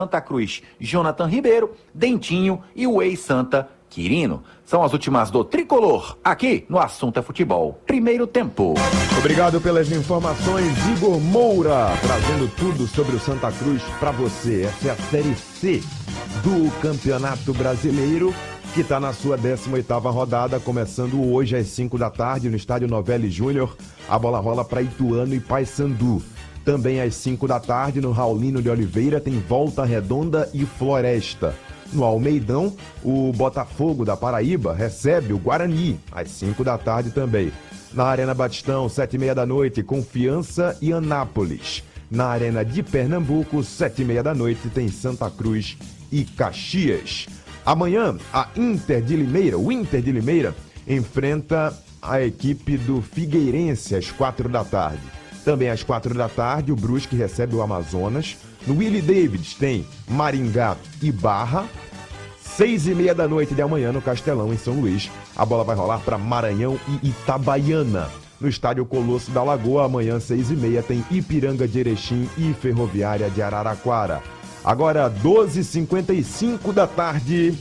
Santa Cruz, Jonathan Ribeiro, Dentinho e o ex-Santa, Quirino. São as últimas do Tricolor, aqui no Assunto é Futebol. Primeiro tempo. Obrigado pelas informações, Igor Moura, trazendo tudo sobre o Santa Cruz para você. Essa é a Série C do Campeonato Brasileiro, que está na sua 18ª rodada, começando hoje às 5 da tarde no estádio Novelli Júnior. A bola rola para Ituano e Paysandu. Também às 5 da tarde, no Raulino de Oliveira, tem Volta Redonda e Floresta. No Almeidão, o Botafogo da Paraíba recebe o Guarani, às 5 da tarde também. Na Arena Batistão, 7h30 da noite, Confiança e Anápolis. Na Arena de Pernambuco, 7h30 da noite, tem Santa Cruz e Caxias. Amanhã, o Inter de Limeira, enfrenta a equipe do Figueirense, às 4 da tarde. Também às 4 da tarde, o Brusque recebe o Amazonas. No Willie Davids tem Maringá e Barra. 6h30 da noite de amanhã, no Castelão, em São Luís. A bola vai rolar para Maranhão e Itabaiana. No estádio Colosso da Lagoa, amanhã, 6h30, tem Ipiranga de Erechim e Ferroviária de Araraquara. Agora, 12h55 da tarde.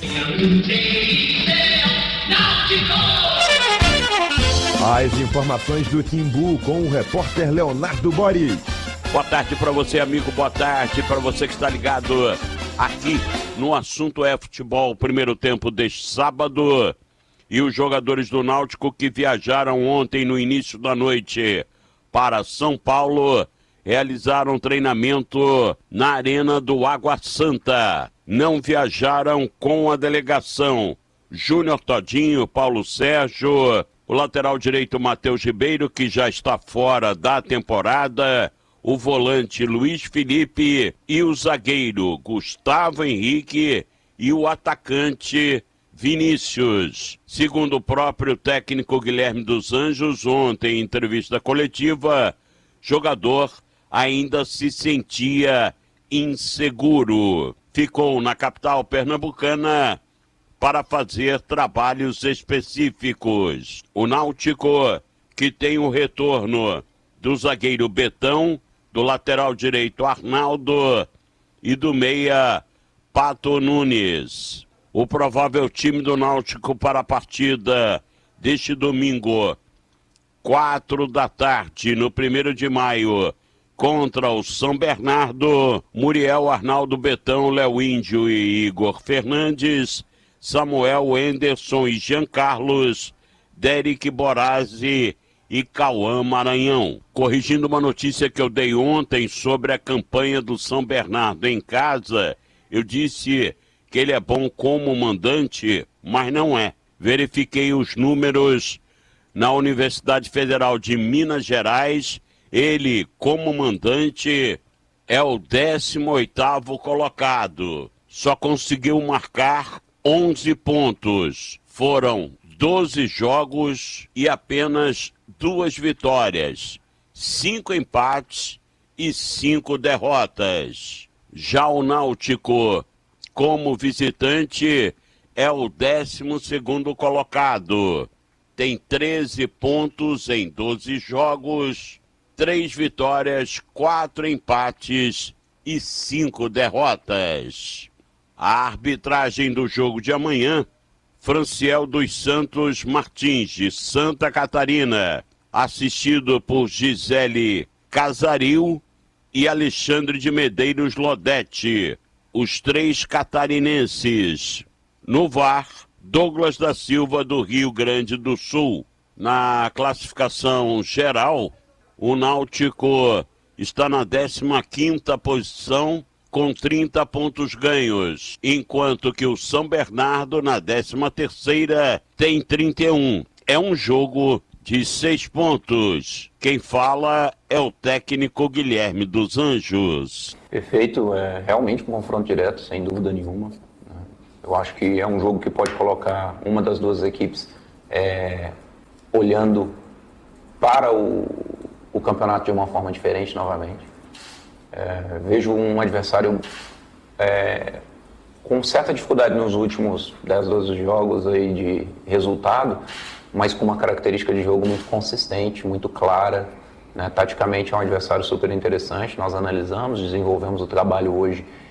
As informações do Timbu com o repórter Leonardo Boris. Boa tarde para você, amigo. Boa tarde para você que está ligado aqui no Assunto é Futebol. Primeiro tempo deste sábado. E os jogadores do Náutico que viajaram ontem no início da noite para São Paulo realizaram treinamento na Arena do Água Santa. Não viajaram com a delegação. Júnior Todinho, Paulo Sérgio, o lateral direito Matheus Ribeiro, que já está fora da temporada, o volante Luiz Felipe e o zagueiro Gustavo Henrique e o atacante Vinícius. Segundo o próprio técnico Guilherme dos Anjos, ontem em entrevista coletiva, jogador ainda se sentia inseguro. Ficou na capital pernambucana para fazer trabalhos específicos. O Náutico, que tem o retorno do zagueiro Betão, do lateral direito Arnaldo e do meia Pato Nunes. O provável time do Náutico para a partida deste domingo, 4 da tarde, no 1º de maio, contra o São Bernardo, Muriel, Arnaldo, Betão, Léo Índio e Igor Fernandes, Samuel, Anderson e Jean Carlos, Derek Borazzi e Cauã Maranhão. Corrigindo uma notícia que eu dei ontem sobre a campanha do São Bernardo em casa, eu disse que ele é bom como mandante, mas não é. Verifiquei os números na Universidade Federal de Minas Gerais. Ele, como mandante, é o 18º colocado. Só conseguiu marcar 11 pontos. Foram 12 jogos e apenas 2 vitórias, 5 empates e 5 derrotas. Já o Náutico, como visitante, é o 12º colocado. Tem 13 pontos em 12 jogos, 3 vitórias, 4 empates e 5 derrotas. A arbitragem do jogo de amanhã, Franciel dos Santos Martins, de Santa Catarina, assistido por Gisele Casaril e Alexandre de Medeiros Lodete, os 3 catarinenses. No VAR, Douglas da Silva, do Rio Grande do Sul. Na classificação geral, o Náutico está na 15ª posição, com 30 pontos ganhos, enquanto que o São Bernardo, na 13ª, tem 31. É um jogo de 6 pontos. Quem fala é o técnico Guilherme dos Anjos. Perfeito, é realmente um confronto direto, sem dúvida nenhuma. Eu acho que é um jogo que pode colocar uma das duas equipes olhando para o campeonato de uma forma diferente novamente. Vejo um adversário com certa dificuldade nos últimos 10, 12 jogos aí de resultado, mas com uma característica de jogo muito consistente, muito clara, né? Taticamente é um adversário super interessante. Nós analisamos, desenvolvemos o trabalho hoje